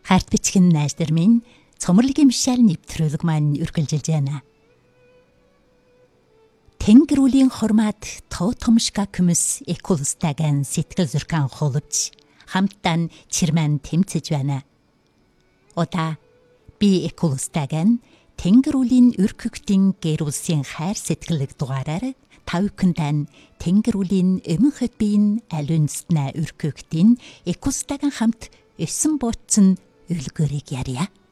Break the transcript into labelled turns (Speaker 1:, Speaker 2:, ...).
Speaker 1: Харт бичгэн найздар минь цомрлогийн мишэл нэвтрүүлэг маань үргэлжилж байна. Тэнгэр үлийн хормаад тоо томшга көмөс экулстагийн сэтгэл зүрхэн холбож хамтдаа чирмэн тэмцэж байна. Ода би экулстагийн Тэнгэр үлийн өркөгтийн гэр улсын хайр сэтгэлэг дугаараар тавхиндан Тэнгэр үлийн өмнө хөтбийн алюнснаа өркөгтийн экулстагийн хамт 9 бууцсан үлгэрийг ярья.